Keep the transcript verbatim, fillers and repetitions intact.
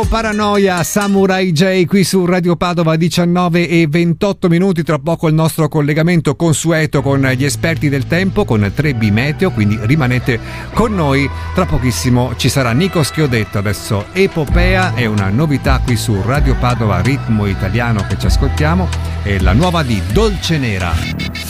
Paranoia, Samurai J qui su Radio Padova, diciannove e ventotto minuti. Tra poco il nostro collegamento consueto con gli esperti del tempo, con tre B Meteo, quindi rimanete con noi. Tra pochissimo ci sarà Nico Schiodetto. Adesso Epopea è una novità qui su Radio Padova, ritmo italiano che ci ascoltiamo, è la nuova di Dolce Nera.